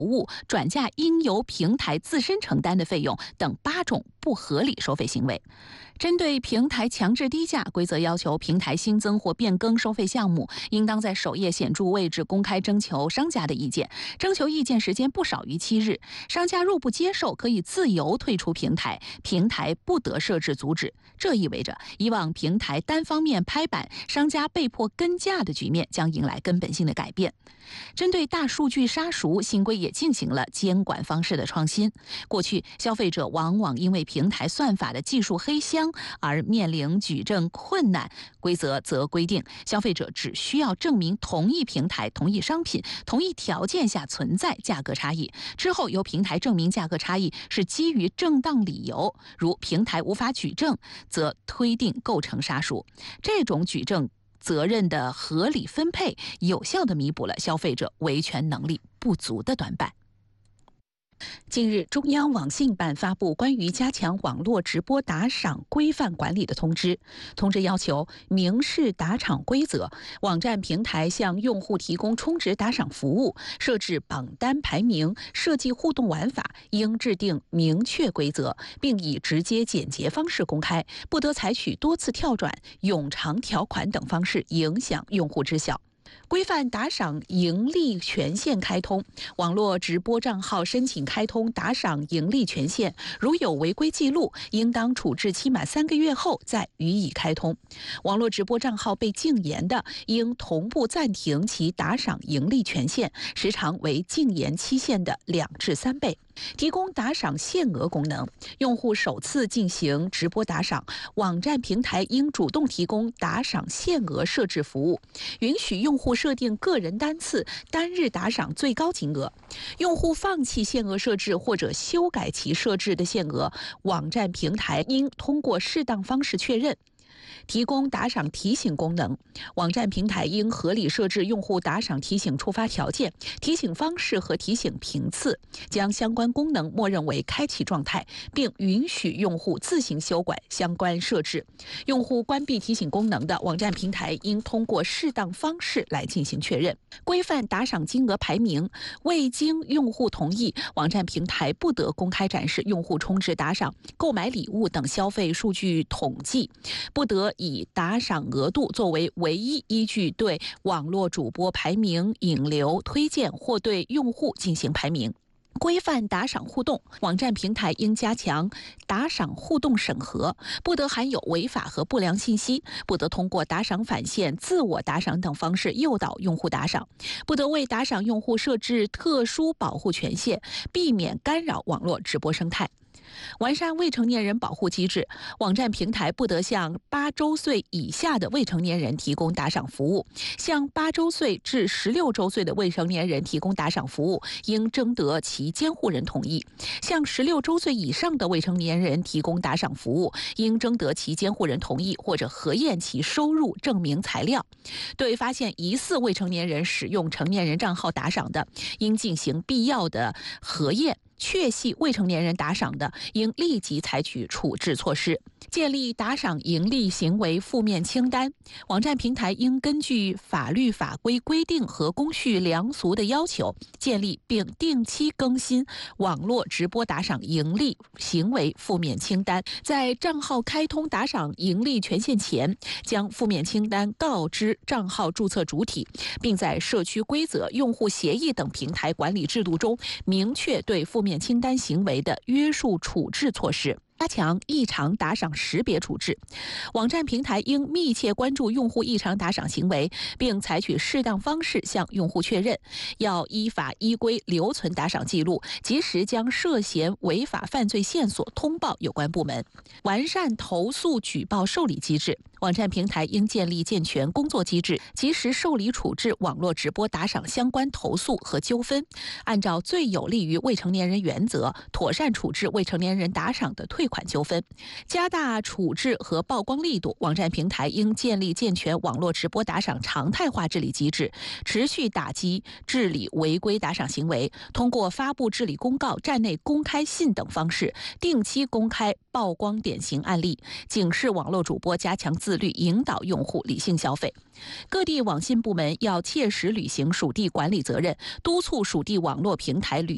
务转嫁应由平台自身承担的费用等8种不合理收费行为。针对平台强制低价，规则要求平台新增或变更收费项目，应当在首页显著位置公开征求商家的意见，征求意见时间不少于7日。商家若不接受，可以自由退出平台，平台不得设置阻止。这意味着，以往平台单方面拍板，商家被迫跟价的局面将迎来根本性的改变。针对大数据杀熟，新规也进行了监管方式的创新。过去，消费者往往因为平台算法的技术黑箱而面临举证困难，规则则规定，消费者只需要证明同一平台、同一商品、同一条件下存在价格差异，之后由平台证明价格差异是基于正当理由，如平台无法举证，则推定构成杀熟。这种举证责任的合理分配，有效地弥补了消费者维权能力不足的短板。近日，中央网信办发布关于加强网络直播打赏规范管理的通知。通知要求明示打赏规则，网站平台向用户提供充值打赏服务，设置榜单排名，设计互动玩法，应制定明确规则，并以直接简洁方式公开，不得采取多次跳转、冗长条款等方式影响用户知晓。规范打赏盈利权限开通，网络直播账号申请开通打赏盈利权限，如有违规记录，应当处置期满3个月后再予以开通。网络直播账号被禁言的，应同步暂停其打赏盈利权限，时长为禁言期限的2至3倍。提供打赏限额功能，用户首次进行直播打赏，网站平台应主动提供打赏限额设置服务，允许用户设定个人单次、单日打赏最高金额。用户放弃限额设置或者修改其设置的限额，网站平台应通过适当方式确认。提供打赏提醒功能，网站平台应合理设置用户打赏提醒触发条件、提醒方式和提醒频次，将相关功能默认为开启状态，并允许用户自行修改相关设置。用户关闭提醒功能的，网站平台应通过适当方式来进行确认。规范打赏金额排名，未经用户同意，网站平台不得公开展示用户充值打赏、购买礼物等消费数据统计，不得以打赏额度作为唯一依据对网络主播排名、引流、推荐或对用户进行排名。规范打赏互动，网站平台应加强打赏互动审核，不得含有违法和不良信息，不得通过打赏返现、自我打赏等方式诱导用户打赏，不得为打赏用户设置特殊保护权限，避免干扰网络直播生态。完善未成年人保护机制，网站平台不得向8周岁以下的未成年人提供打赏服务，向8周岁至16周岁的未成年人提供打赏服务，应征得其监护人同意；向16周岁以上的未成年人提供打赏服务，应征得其监护人同意或者核验其收入证明材料。对发现疑似未成年人使用成年人账号打赏的，应进行必要的核验。确系未成年人打赏的，应立即采取处置措施。建立打赏盈利行为负面清单，网站平台应根据法律法规规定和公序良俗的要求，建立并定期更新网络直播打赏盈利行为负面清单。在账号开通打赏盈利权限前，将负面清单告知账号注册主体，并在社区规则、用户协议等平台管理制度中明确对负面清单行为的约束处置措施。加强异常打赏识别处置，网站平台应密切关注用户异常打赏行为，并采取适当方式向用户确认。要依法依规留存打赏记录，及时将涉嫌违法犯罪线索通报有关部门。完善投诉举报受理机制，网站平台应建立健全工作机制，及时受理处置网络直播打赏相关投诉和纠纷，按照最有利于未成年人原则，妥善处置未成年人打赏的退款纠纷，加大处置和曝光力度。网站平台应建立健全网络直播打赏常态化治理机制，持续打击治理违规打赏行为，通过发布治理公告、站内公开信等方式，定期公开曝光典型案例，警示网络主播加强自律，引导用户理性消费。各地网信部门要切实履行属地管理责任，督促属地网络平台履